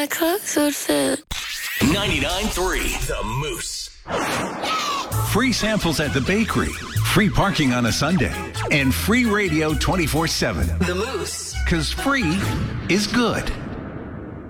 My clothes would fit. 99.3 The Moose. Free samples at the bakery, free parking on a Sunday, and free radio 24/7. The Moose. Because free is good.